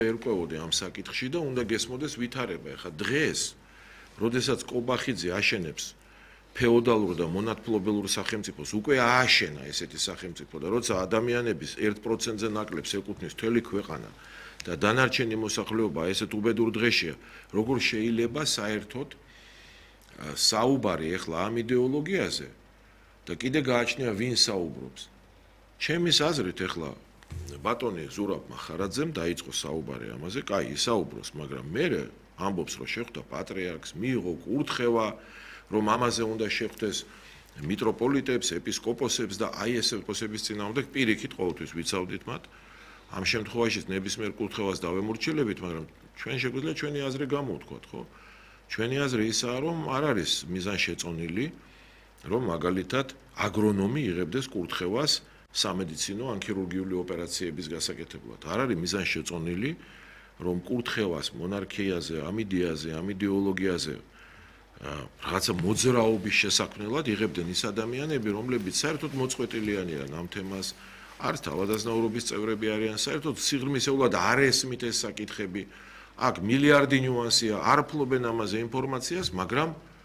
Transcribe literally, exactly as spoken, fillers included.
ერკვეოდი ამ საკითხში და უნდა გესმოდეს ვითარება. ეხლა დღეს, როდესაც კობახიძე აშენებს ფეოდალურ და მონათმფლობელურ სახელმწიფოს, უკვე ააშენა ესეთი სახელმწიფო და როცა ადამიანების ერთ პროცენტზე ნაკლებს ეკუთვნის მთელი ქვეყანა და დანარჩენი მოსახლეობა ესეთ უბედურ დღეშია, როგორ შეიძლება საერთოდ საუბარი ეხლა ამ იდეოლოგიაზე და კიდე გააჩნია ვინ საუბრობს. ჩემის აზრით ეხლა ბატონი ზურაბ მახარაძემ დაიწყო საუბარი ამაზე, კაი, ისაუბროს, მაგრამ მე ამბობს, რომ შეხვდა პატრიარქს, მიიღო კურთხევა, რომ ამაზე უნდა შეხვდეს მიტროპოლიტებს, ეპისკოპოსებს და აი ეს ეპისკოპოსების წინააღმდეგ პირიქით ყოველთვის ვიცავდით მათ. ამ შემთხვევაში ნებისმიერ კურთხევას დავემორჩილებით, მაგრამ ჩვენ შეგვიძლია ჩვენი აზრი გამოვთქვათ, ხო? ჩვენი აზრი ისაა, რომ არ არის მიზანშეწონილი, რომ მაგალითად აგრონომი იღებდეს კურთხევას სამედიცინო ან ქირურგიული ოპერაციების გასაკეთებლად. არ არის მიზანშეწონილი, რომ კურთხევას მონარქიაზე, ამ იდეაზე, ამ იდეოლოგიაზე რაღაცა მოძრაობის შესაქმნელად იღებდნენ ის ადამიანები, რომლებიც საერთოდ მოწყვეტილიანი არიან ამ თემას, არც თავადაზნაურობის წევრები არიან, საერთოდ სიღრმისეულად არ ესმით ეს საკითხები. აქ მილიარდი ნიუანსია, არ ფლობენ ამაზე ინფორმაციას, მაგრამ